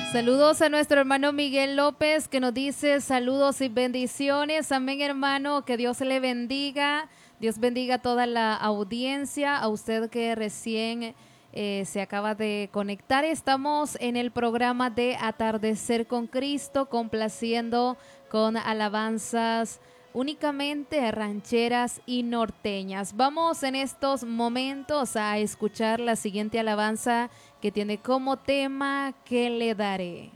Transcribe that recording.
Saludos a nuestro hermano Miguel López que nos dice saludos y bendiciones. Amén, hermano, que Dios le bendiga. Dios bendiga a toda la audiencia, a usted que recién se acaba de conectar. Estamos en el programa de Atardecer con Cristo, complaciendo con alabanzas únicamente rancheras y norteñas. Vamos en estos momentos a escuchar la siguiente alabanza que tiene como tema ¿Qué le daré?